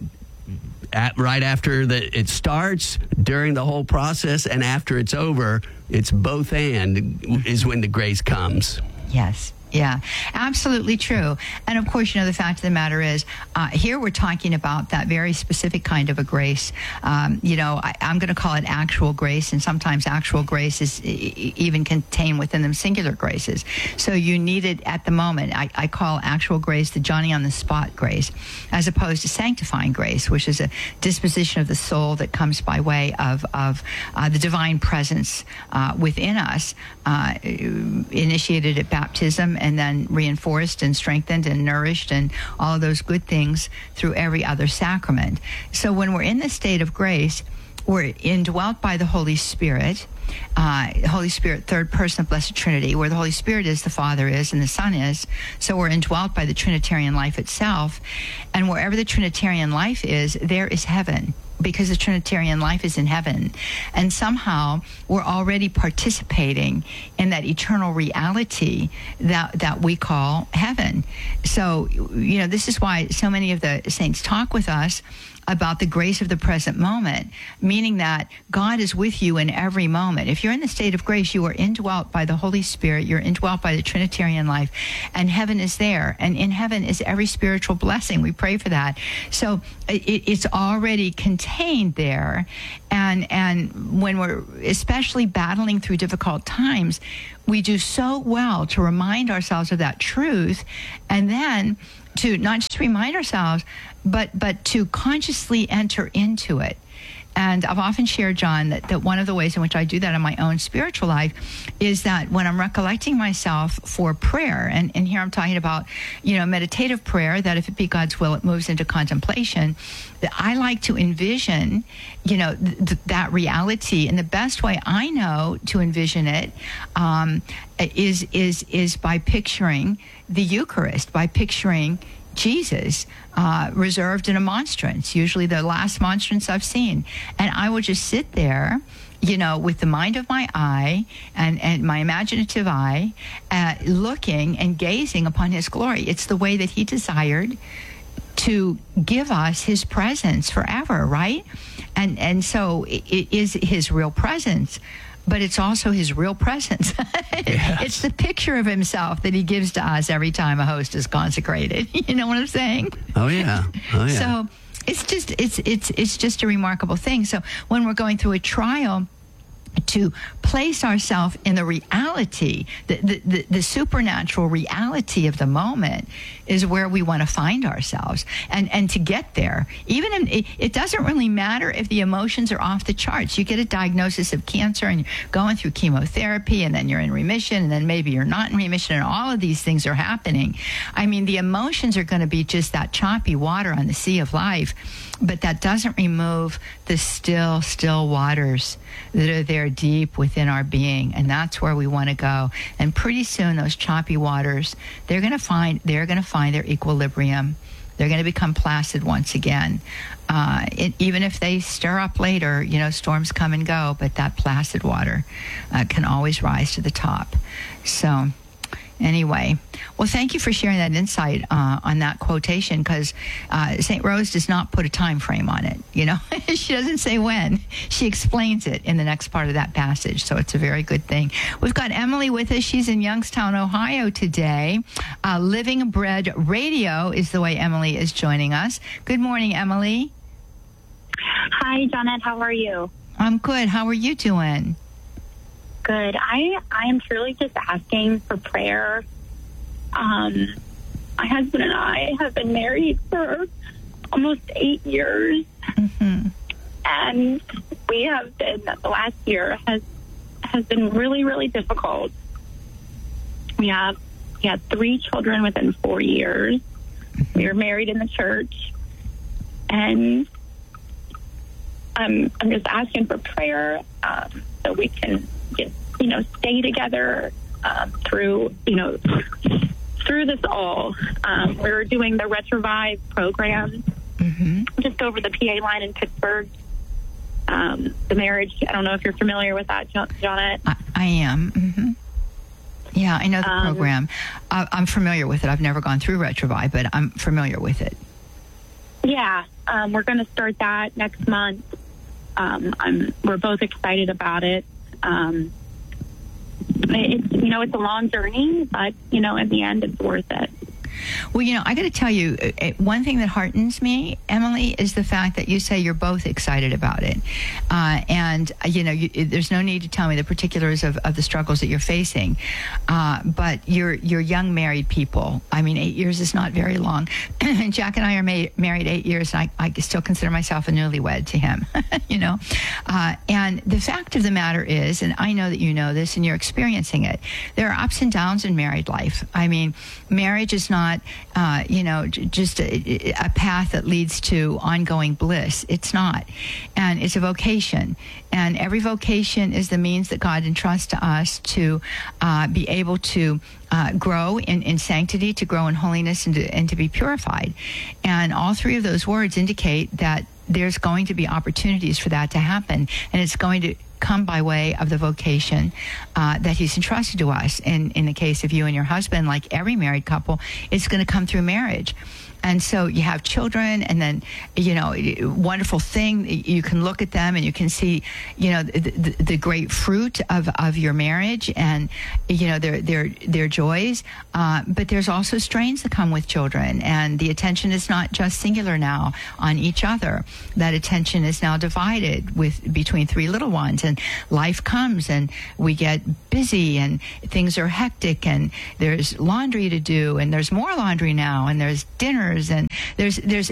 at, right after the, it starts, during the whole process, and after it's over, it's both and is when the grace comes. Yes. Yeah, absolutely true. And of course, you know, the fact of the matter is, uh, here we're talking about that very specific kind of a grace. Um, you know, I, I'm going to call it actual grace, and sometimes actual grace is e- even contained within them singular graces. So you need it at the moment. I, I call actual grace the Johnny on the spot grace, as opposed to sanctifying grace, which is a disposition of the soul that comes by way of, of uh, the divine presence uh, within us, uh, initiated at baptism, and then reinforced and strengthened and nourished and all of those good things through every other sacrament. So when we're in the state of grace, we're indwelt by the Holy Spirit, uh, Holy Spirit, third person of Blessed Trinity, where the Holy Spirit is, the Father is, and the Son is. So we're indwelt by the Trinitarian life itself. And wherever the Trinitarian life is, there is heaven. because the Trinitarian life is in heaven. And somehow we're already participating in that eternal reality that, that we call heaven. So, you know, this is why so many of the saints talk with us about the grace of the present moment, meaning that God is with you in every moment. If you're in the state of grace, you are indwelt by the Holy Spirit, you're indwelt by the Trinitarian life, and heaven is there. And in heaven is every spiritual blessing. We pray for that. So it, it's already contained there. And, and when we're especially battling through difficult times, we do so well to remind ourselves of that truth, and then to not just remind ourselves, but but to consciously enter into it. And I've often shared, John, that, that one of the ways in which I do that in my own spiritual life is that when I'm recollecting myself for prayer, and, and here I'm talking about, you know, meditative prayer, that if it be God's will, it moves into contemplation, that I like to envision, you know, th- that reality. And the best way I know to envision it um, is is is by picturing the Eucharist, by picturing Jesus uh, reserved in a monstrance, usually the last monstrance I've seen. And I will just sit there, you know, with the mind of my eye and, and my imaginative eye, uh, looking and gazing upon his glory. It's the way that he desired to give us his presence forever, right? And, and so it, it is his real presence, but it's also his real presence. Yes. It's the picture of himself that he gives to us every time a host is consecrated. You know what I'm saying? Oh, yeah. Oh, yeah. So it's just, it's, it's, it's just a remarkable thing. So when we're going through a trial, to place ourselves in the reality, the, the, the, the supernatural reality of the moment is where we want to find ourselves. And and to get there, even in, it, it doesn't really matter if the emotions are off the charts. You get a diagnosis of cancer and you're going through chemotherapy, and then you're in remission, and then maybe you're not in remission, and all of these things are happening. I mean, the emotions are going to be just that choppy water on the sea of life, but that doesn't remove the still, still waters that are there deep within our being, and that's where we want to go. And pretty soon, those choppy waters, they're going to find they're going to find their equilibrium. They're going to become placid once again. Uh, it, even if they stir up later, you know, storms come and go, but that placid water uh, can always rise to the top. So anyway, well, thank you for sharing that insight uh, on that quotation, because uh, Saint Rose does not put a time frame on it. You know, she doesn't say when. She explains it in the next part of that passage, so it's a very good thing. We've got Emily with us. She's in Youngstown, Ohio today. Uh, Living Bread Radio is the way Emily is joining us. Good morning, Emily. Hi, Janet. How are you? I'm good. How are you doing? Good. I, I am truly just asking for prayer. Um, my husband and I have been married for almost eight years. Mm-hmm. And we have been, the last year has has been really, really difficult. We have we had three children within four years. We were married in the church. And I'm, I'm just asking for prayer um, so we can just, you know, stay together um, through, you know, through this all. Um, we were doing the Retrovive program mm-hmm. just over the P A line in Pittsburgh. Um, the marriage, I don't know if you're familiar with that, Janet. I, I am. Mm-hmm. Yeah, I know the um, program. I, I'm familiar with it. I've never gone through Retrovive, but I'm familiar with it. Yeah, um, we're going to start that next month. Um, I'm, we're both excited about it. Um, it's, you know, it's a long journey, but, you know, in the end, it's worth it. Well, you know, I got to tell you, one thing that heartens me, Emily, is the fact that you say you're both excited about it. Uh, and, you know, you, there's no need to tell me the particulars of, of the struggles that you're facing. Uh, but you're, you're young married people. I mean, eight years is not very long. Jack and I are ma- married eight years, and I, I still consider myself a newlywed to him, you know. Uh, and the fact of the matter is, and I know that you know this and you're experiencing it, there are ups and downs in married life. I mean, marriage is not Not, uh, you know, j- just a, a path that leads to ongoing bliss. It's not. And it's a vocation. And every vocation is the means that God entrusts to us to uh, be able to uh, grow in, in sanctity, to grow in holiness, and to, and to be purified. And all three of those words indicate that there's going to be opportunities for that to happen, and it's going to come by way of the vocation uh, that he's entrusted to us. In, in the case of you and your husband, like every married couple, it's going to come through marriage. And so you have children, and then, you know, wonderful thing, you can look at them and you can see, you know, the, the, the great fruit of, of your marriage and, you know, their their their joys. Uh, but there's also strains that come with children, and the attention is not just singular now on each other. That attention is now divided with between three little ones, and life comes, and we get busy, and things are hectic, and there's laundry to do, and there's more laundry now, and there's dinner. And there's, there's,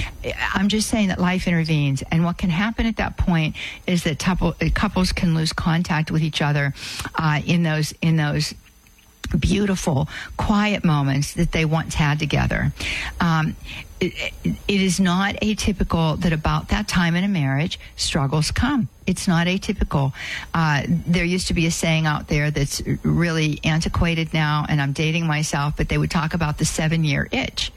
I'm just saying that life intervenes, and what can happen at that point is that couple, couples can lose contact with each other uh, in those, in those beautiful, quiet moments that they once had together. Um, it, it is not atypical that about that time in a marriage, struggles come. It's not atypical. Uh, there used to be a saying out there that's really antiquated now, and I'm dating myself, but they would talk about the seven-year itch.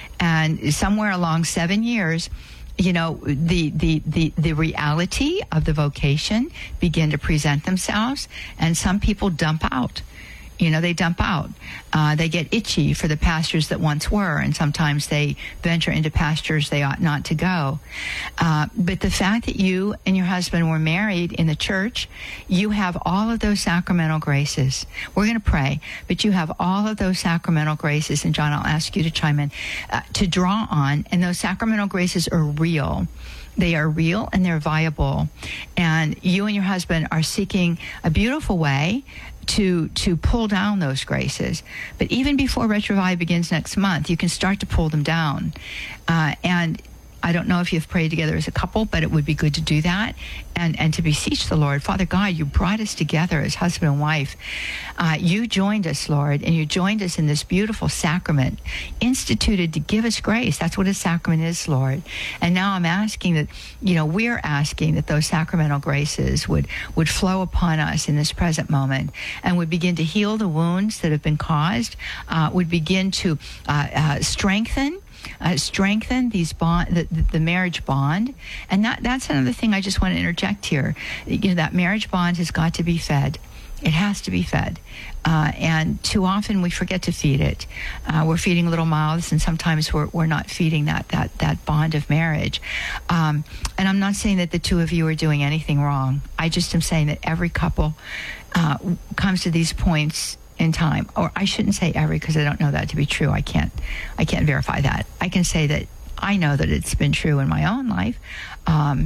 And somewhere along seven years, you know, the, the, the, the reality of the vocation begin to present themselves, and some people dump out. You know, they dump out. Uh, they get itchy for the pastures that once were, and sometimes they venture into pastures they ought not to go. Uh, but the fact that you and your husband were married in the church, you have all of those sacramental graces. We're going to pray, but you have all of those sacramental graces, and John, I'll ask you to chime in, uh, to draw on, and those sacramental graces are real. They are real and they're viable. And you and your husband are seeking a beautiful way to to pull down those graces. But even before Retrovive begins next month, you can start to pull them down. Uh, and I don't know if you've prayed together as a couple, but it would be good to do that and, and to beseech the Lord. Father God, you brought us together as husband and wife. Uh, you joined us, Lord, and you joined us in this beautiful sacrament instituted to give us grace. That's what a sacrament is, Lord. And now I'm asking that, you know, we're asking that those sacramental graces would, would flow upon us in this present moment and would begin to heal the wounds that have been caused, uh, would begin to uh, uh, strengthen Uh, strengthen these bond, the, the marriage bond. And that, that's another thing I just want to interject here. You know, that marriage bond has got to be fed. It has to be fed. Uh, and too often we forget to feed it. Uh, we're feeding little mouths, and sometimes we're, we're not feeding that, that, that bond of marriage. Um, and I'm not saying that the two of you are doing anything wrong. I just am saying that every couple uh, comes to these points in time, or I shouldn't say every, because I don't know that to be true. I can't, I can't verify that. I can say that I know that it's been true in my own life, um,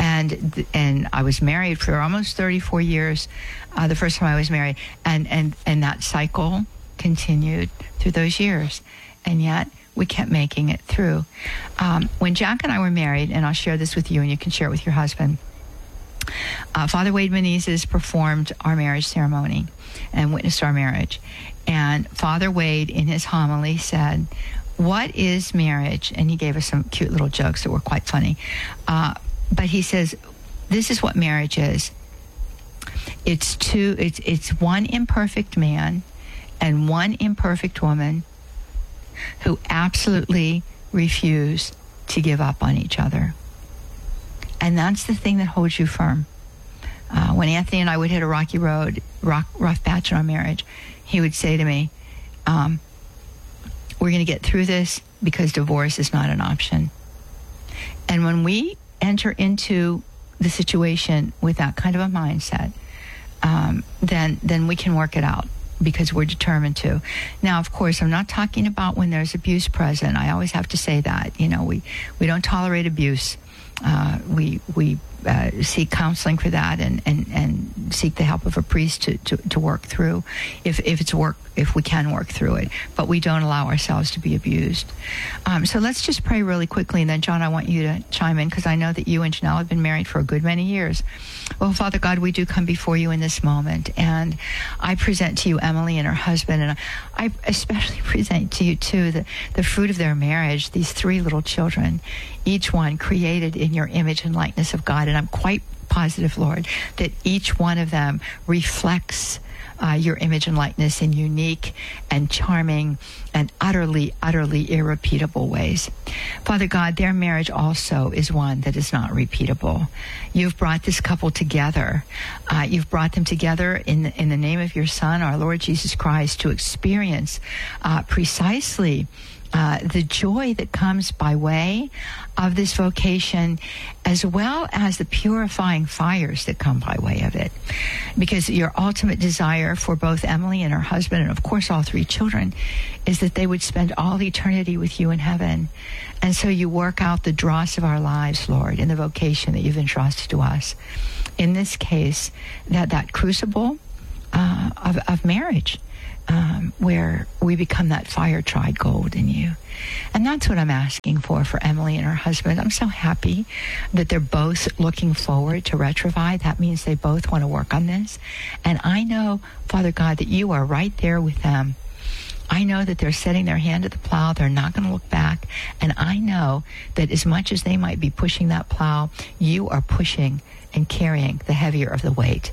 and and I was married for almost thirty-four years. Uh, the first time I was married, and and and that cycle continued through those years, and yet we kept making it through. Um, when Jack and I were married, and I'll share this with you, and you can share it with your husband. Uh, Father Wade Menezes performed our marriage ceremony and witnessed our marriage. And Father Wade, in his homily, said, "What is marriage?" And he gave us some cute little jokes that were quite funny. Uh, but he says, "This is what marriage is. It's two. It's it's one imperfect man and one imperfect woman who absolutely refuse to give up on each other." And that's the thing that holds you firm. Uh, when Anthony and I would hit a rocky road, rock, rough patch in our marriage, he would say to me, um, "We're going to get through this because divorce is not an option." And when we enter into the situation with that kind of a mindset, um, then then we can work it out, because we're determined to. Now, of course, I'm not talking about when there's abuse present. I always have to say that. You know, we, we don't tolerate abuse. Uh, we we uh, seek counseling for that, and, and, and seek the help of a priest to, to, to work through, if if it's work if we can work through it. But we don't allow ourselves to be abused. Um, so let's just pray really quickly, and then John, I want you to chime in, because I know that you and Janelle have been married for a good many years. Well, Father God, we do come before you in this moment, and I present to you Emily and her husband, and I especially present to you too the the fruit of their marriage. These three little children, each one created in your image and likeness of God. And I'm quite positive, Lord, that each one of them reflects uh, your image and likeness in unique and charming and utterly, utterly irrepeatable ways. Father God, their marriage also is one that is not repeatable. You've brought this couple together. Uh, you've brought them together in, in the name of your Son, our Lord Jesus Christ, to experience uh, precisely Uh, the joy that comes by way of this vocation, as well as the purifying fires that come by way of it. Because your ultimate desire for both Emily and her husband, and of course all three children, is that they would spend all eternity with you in heaven. And so you work out the dross of our lives, Lord, in the vocation that you've entrusted to us. In this case, that, that crucible uh, of, of marriage, Um, where we become that fire-tried gold in you. And that's what I'm asking for for Emily and her husband. I'm so happy that they're both looking forward to Retrovide. That means they both want to work on this. And I know, Father God, that you are right there with them. I know that they're setting their hand to the plow. They're not going to look back. And I know that as much as they might be pushing that plow, you are pushing and carrying the heavier of the weight.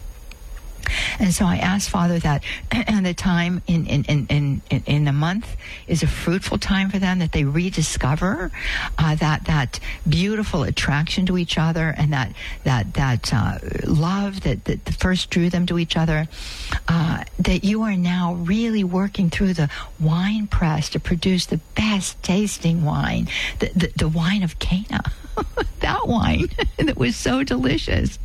And so I ask, Father, that the time in, in, in, in, in the month is a fruitful time for them, that they rediscover uh, that that beautiful attraction to each other and that that that uh, love that, that first drew them to each other, uh, that you are now really working through the wine press to produce the best tasting wine, the, the, the wine of Cana. That wine that was so delicious.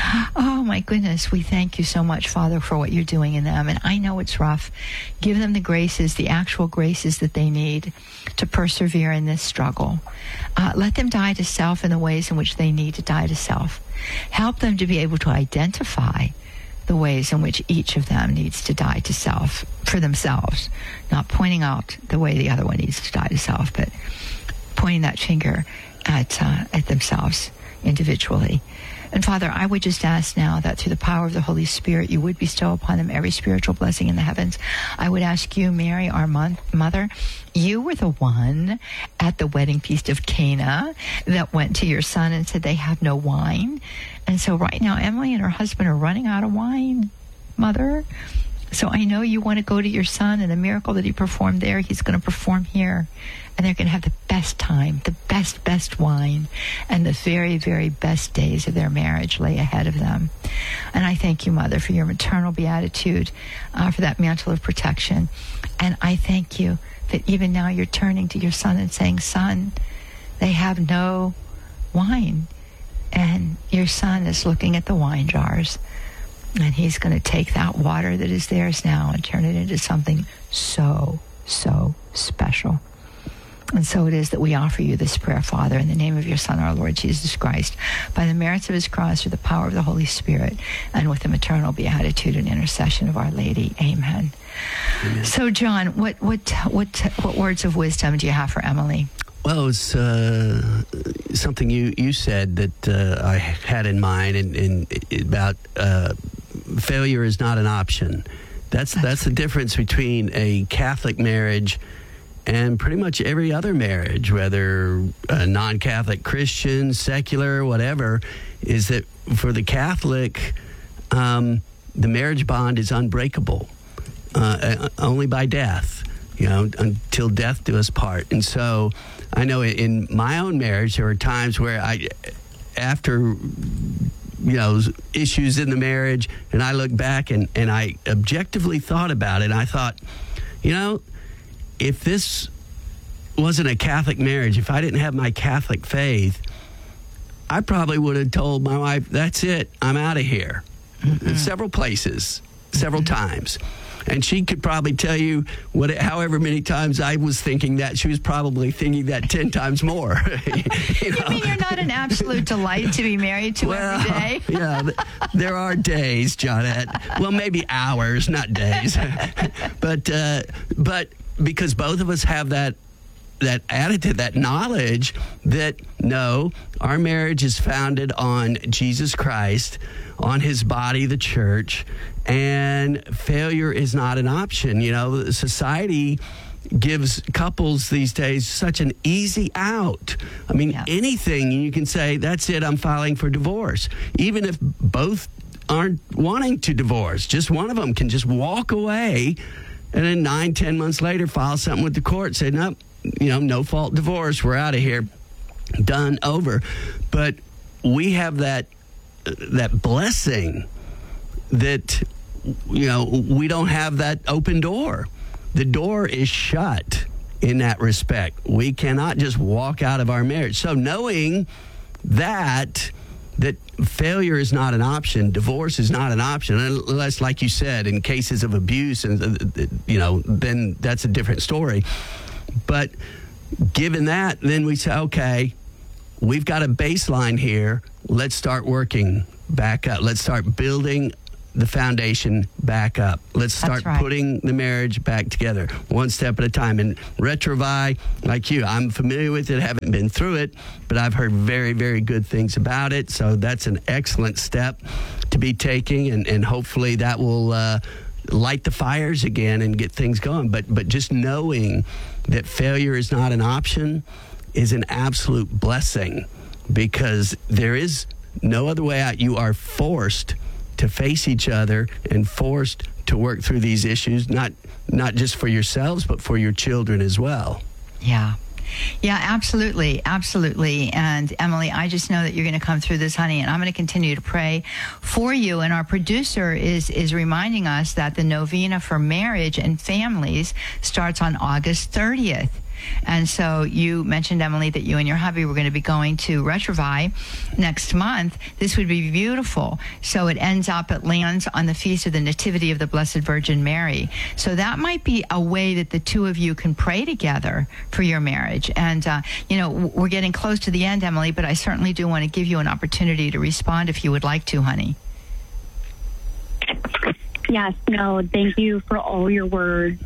Oh, my goodness. We thank you so much, Father, for what you're doing in them. And I know it's rough. Give them the graces, the actual graces that they need to persevere in this struggle. Uh, let them die to self in the ways in which they need to die to self. Help them to be able to identify the ways in which each of them needs to die to self for themselves, not pointing out the way the other one needs to die to self, but pointing that finger at uh, at themselves individually. And Father, I would just ask now that through the power of the Holy Spirit, you would bestow upon them every spiritual blessing in the heavens. I would ask you, Mary, our mon- mother, you were the one at the wedding feast of Cana that went to your son and said they have no wine. And so right now, Emily and her husband are running out of wine, Mother. So I know you want to go to your son, and the miracle that he performed there, he's going to perform here. And they're going to have the best time, the best, best wine, and the very, very best days of their marriage lay ahead of them. And I thank you, Mother, for your maternal beatitude, uh, for that mantle of protection. And I thank you that even now you're turning to your son and saying, Son, they have no wine. And your son is looking at the wine jars. And he's going to take that water that is theirs now and turn it into something so, so special. And so it is that we offer you this prayer, Father, in the name of your Son, our Lord Jesus Christ, by the merits of his cross, through the power of the Holy Spirit, and with the maternal beatitude and intercession of Our Lady. Amen. Amen. So, John, what, what, what, what words of wisdom do you have for Emily? Well, it's uh, something you, you said that uh, I had in mind, and, and about uh, failure is not an option. That's that's, that's the difference between a Catholic marriage and pretty much every other marriage, whether a non-Catholic, Christian, secular, whatever, is that for the Catholic, um, the marriage bond is unbreakable, uh, only by death, you know, until death do us part. And so I know in my own marriage, there were times where I, after, you know, issues in the marriage, and I look back and, and I objectively thought about it, and I thought, you know, if this wasn't a Catholic marriage, if I didn't have my Catholic faith, I probably would have told my wife, that's it, I'm out of here. Mm-hmm. Several places, several mm-hmm. times. And she could probably tell you what, however many times I was thinking that, she was probably thinking that ten times more. you, know? You mean you're not an absolute delight to be married to well, every day? Yeah, there are days, Johnette. Well, maybe hours, not days. but uh, but because both of us have that that attitude, that knowledge that, no, our marriage is founded on Jesus Christ, on his body, the church, and failure is not an option. You know, society gives couples these days such an easy out. I mean, yeah. anything you can say, that's it, I'm filing for divorce. Even if both aren't wanting to divorce. Just one of them can just walk away, and then nine, ten months later, file something with the court, say, nope, you know, no fault divorce. We're out of here. Done, over. But we have that that blessing that, you know, we don't have that open door. The door is shut in that respect. We cannot just walk out of our marriage. So knowing that, that failure is not an option, divorce is not an option, unless, like you said, in cases of abuse, and you know, then that's a different story. But given that, then we say, okay, we've got a baseline here. Let's start working back up. Let's start building the foundation back up. Let's start right. putting the marriage back together, one step at a time. And Retrovi, like you, I'm familiar with it, haven't been through it, but I've heard very, very good things about it. So that's an excellent step to be taking, and, and hopefully that will uh, light the fires again and get things going. But but just knowing that failure is not an option is an absolute blessing, because there is no other way out. You are forced to face each other and forced to work through these issues, not not just for yourselves, but for your children as well. Yeah. Yeah, absolutely. Absolutely. And Emily, I just know that you're going to come through this, honey, and I'm going to continue to pray for you. And our producer is, is reminding us that the novena for marriage and families starts on August thirtieth. And so you mentioned, Emily, that you and your hubby were going to be going to Retrovi next month. This would be beautiful. So it ends up, it lands on the Feast of the Nativity of the Blessed Virgin Mary. So that might be a way that the two of you can pray together for your marriage. And, uh, you know, we're getting close to the end, Emily, but I certainly do want to give you an opportunity to respond if you would like to, honey. Yes, no, thank you for all your words.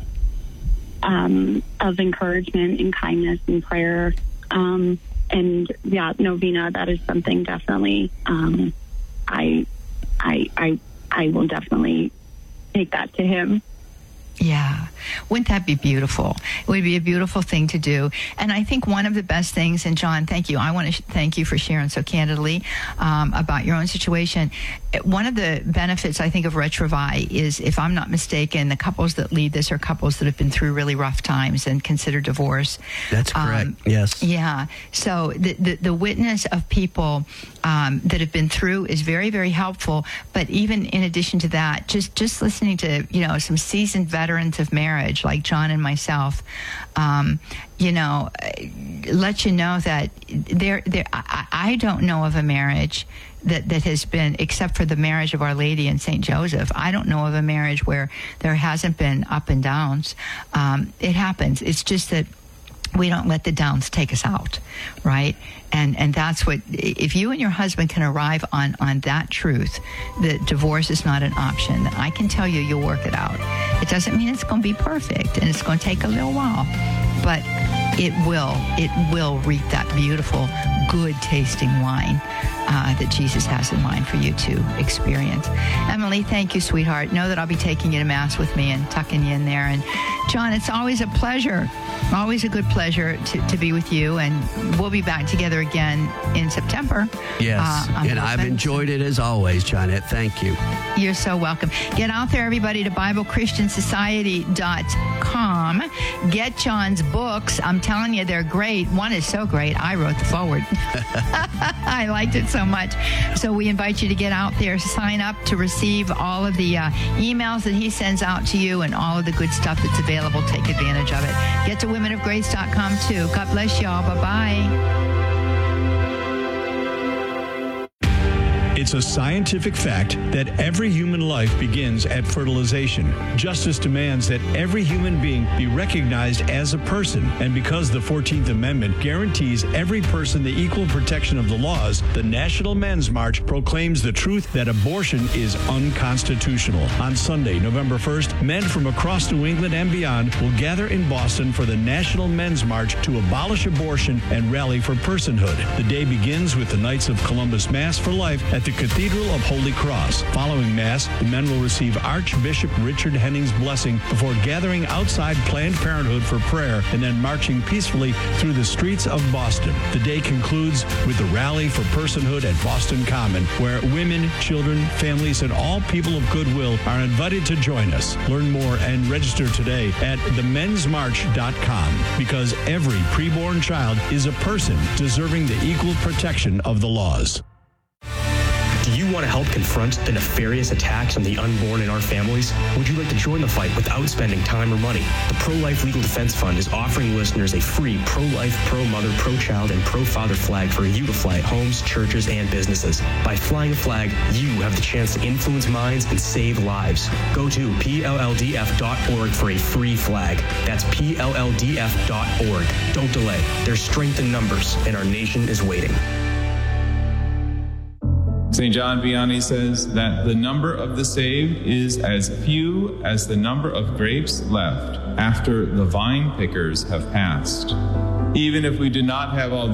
Um, of encouragement and kindness and prayer. Um, and yeah, novena, that is something definitely um, I, I, I, I will definitely take that to him. Yeah. Wouldn't that be beautiful? It would be a beautiful thing to do. And I think one of the best things, and John, thank you. I want to sh- thank you for sharing so candidly um, about your own situation. One of the benefits, I think, of Retrovi is, if I'm not mistaken, the couples that lead this are couples that have been through really rough times and consider divorce. That's correct. Um, yes. Yeah. So the, the, the witness of people um, that have been through is very, very helpful. But even in addition to that, just, just listening to, you know, some seasoned veterans of marriage like John and myself, um, you know, let you know that there, there, I, I don't know of a marriage that, that has been, except for the marriage of Our Lady and Saint Joseph, I don't know of a marriage where there hasn't been up and downs. Um, it happens. It's just that we don't let the downs take us out, right? And and that's what, if you and your husband can arrive on, on that truth, that divorce is not an option, I can tell you you'll work it out. It doesn't mean it's going to be perfect, and it's going to take a little while, but it will, it will reap that beautiful, good tasting wine uh, that Jesus has in mind for you to experience. Emily, thank you, sweetheart. Know that I'll be taking you to Mass with me and tucking you in there. And John, it's always a pleasure, always a good pleasure to, to be with you. And we'll be back together again in September. Yes, uh, and I've enjoyed it as always, Johnette. Thank you. You're so welcome. Get out there, everybody, to Bible Christian Society dot com. Get John's books. I'm telling you, they're great. One is so great, I wrote the foreword. I liked it so much. So we invite you to get out there, sign up to receive all of the uh, emails that he sends out to you and all of the good stuff that's available. Take advantage of it. Get to women of grace dot com too. God bless y'all. Bye-bye. It's a scientific fact that every human life begins at fertilization. Justice demands that every human being be recognized as a person, and because the fourteenth Amendment guarantees every person the equal protection of the laws, the National Men's March proclaims the truth that abortion is unconstitutional. On Sunday, November first, men from across New England and beyond will gather in Boston for the National Men's March to abolish abortion and rally for personhood. The day begins with the Knights of Columbus Mass for Life at the Cathedral of Holy Cross. Following Mass, the men will receive Archbishop Richard Henning's blessing before gathering outside Planned Parenthood for prayer and then marching peacefully through the streets of Boston. The day concludes with the Rally for Personhood at Boston Common, where women, children, families, and all people of goodwill are invited to join us. Learn more and register today at the mens march dot com, because every preborn child is a person deserving the equal protection of the laws. Do you want to help confront the nefarious attacks on the unborn in our families? Would you like to join the fight without spending time or money? The Pro-Life Legal Defense Fund is offering listeners a free pro-life, pro-mother, pro-child, and pro-father flag for you to fly at homes, churches, and businesses. By flying a flag, you have the chance to influence minds and save lives. Go to P L L D F dot org for a free flag. That's P L L D F dot org. Don't delay. There's strength in numbers, and our nation is waiting. Saint John Vianney says that the number of the saved is as few as the number of grapes left after the vine pickers have passed. Even if we do not have all